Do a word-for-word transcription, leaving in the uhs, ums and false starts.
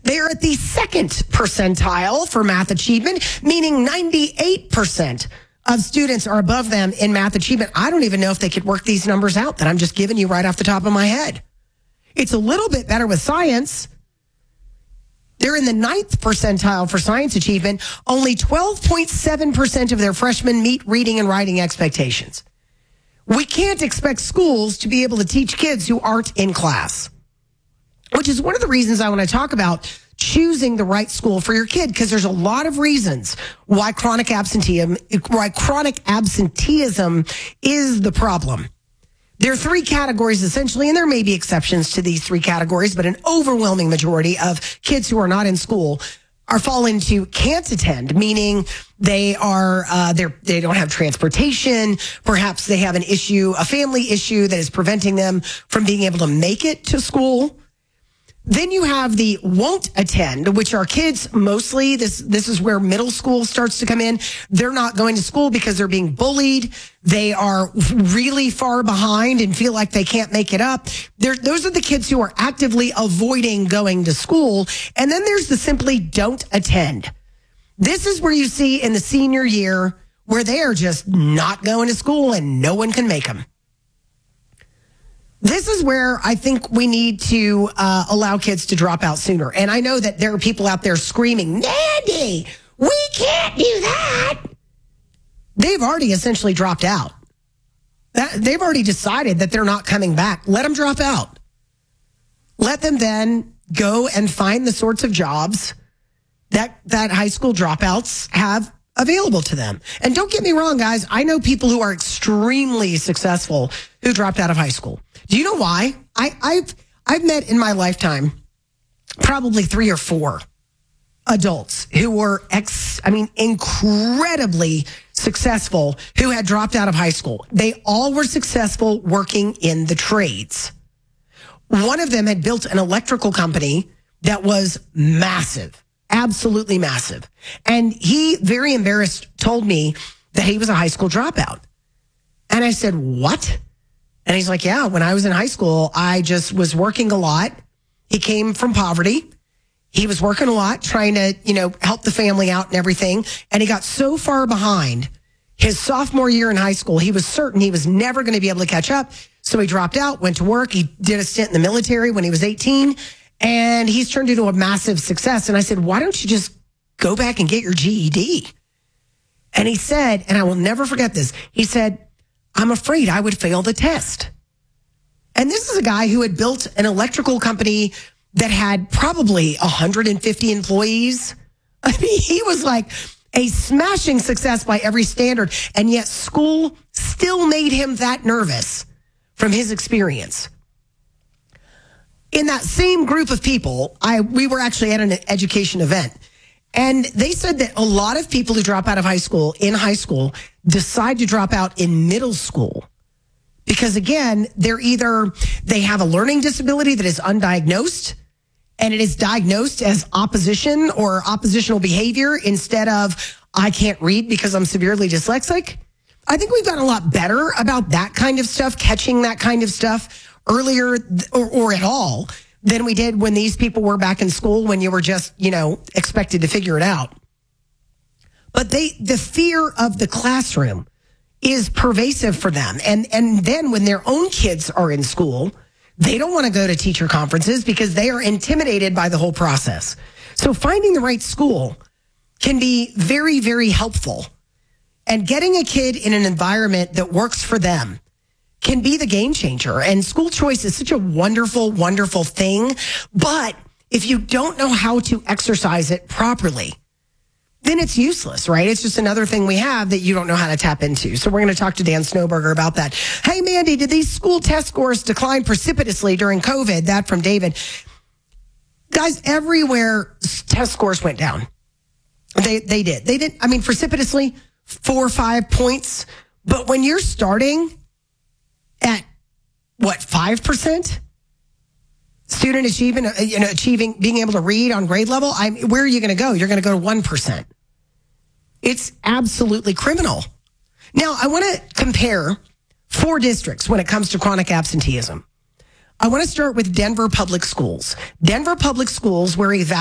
They're at the second percentile for math achievement, meaning ninety-eight percent of students are above them in math achievement. I don't even know if they could work these numbers out that I'm just giving you right off the top of my head. It's a little bit better with science. They're in the ninth percentile for science achievement. Only twelve point seven percent of their freshmen meet reading and writing expectations. We can't expect schools to be able to teach kids who aren't in class, which is one of the reasons I want to talk about choosing the right school for your kid, because there's a lot of reasons why chronic absenteeism, why chronic absenteeism is the problem. There are three categories essentially, and there may be exceptions to these three categories, but an overwhelming majority of kids who are not in school are fall into can't attend, meaning they are uh, they they don't have transportation. Perhaps they have an issue, a family issue that is preventing them from being able to make it to school. Then you have the won't attend, which are kids mostly. This this is where middle school starts to come in. They're not going to school because they're being bullied. They are really far behind and feel like they can't make it up. They're, those are the kids who are actively avoiding going to school. And then there's the simply don't attend. This is where you see in the senior year where they are just not going to school and no one can make them. This is where I think we need to uh, allow kids to drop out sooner. And I know that there are people out there screaming, Mandy, we can't do that. They've already essentially dropped out. That, they've already decided that they're not coming back. Let them drop out. Let them then go and find the sorts of jobs that, that high school dropouts have available to them. And don't get me wrong, guys. I know people who are extremely successful who dropped out of high school. Do you know why? I, I've I've met in my lifetime probably three or four adults who were ex, I mean, incredibly successful who had dropped out of high school. They all were successful working in the trades. One of them had built an electrical company that was massive, absolutely massive. And he, very embarrassed, told me that he was a high school dropout. And I said, what? And he's like, yeah, when I was in high school, I just was working a lot. He came from poverty. He was working a lot, trying to, you know, help the family out and everything. And he got so far behind his sophomore year in high school, he was certain he was never going to be able to catch up. So he dropped out, went to work. He did a stint in the military when he was eighteen. And he's turned into a massive success. And I said, why don't you just go back and get your G E D? And he said, and I will never forget this, he said, I'm afraid I would fail the test. And this is a guy who had built an electrical company that had probably one hundred fifty employees. I mean, he was like a smashing success by every standard. And yet school still made him that nervous from his experience. In that same group of people, I we were actually at an education event. And they said that a lot of people who drop out of high school in high school decide to drop out in middle school because, again, they're either they have a learning disability that is undiagnosed and it is diagnosed as opposition or oppositional behavior instead of I can't read because I'm severely dyslexic. I think we've gotten a lot better about that kind of stuff, catching that kind of stuff earlier or, or at all than we did when these people were back in school when you were just, you know, expected to figure it out. But they, the fear of the classroom is pervasive for them. And, and then when their own kids are in school, they don't want to go to teacher conferences because they are intimidated by the whole process. So finding the right school can be very, very helpful. And getting a kid in an environment that works for them can be the game changer. And school choice is such a wonderful, wonderful thing. But if you don't know how to exercise it properly, then it's useless, right? It's just another thing we have that you don't know how to tap into. So we're going to talk to Dan Snowberger about that. Hey, Mandy, did these school test scores decline precipitously during COVID? That from David. Guys, everywhere test scores went down. They they did. They did. I mean, precipitously, four or five points. But when you're starting at what, five percent student achievement, you know, achieving, being able to read on grade level, I'm, where are you going to go? You're going to go to one percent. It's absolutely criminal. Now, I want to compare four districts when it comes to chronic absenteeism. I want to start with Denver Public Schools. Denver Public Schools, where a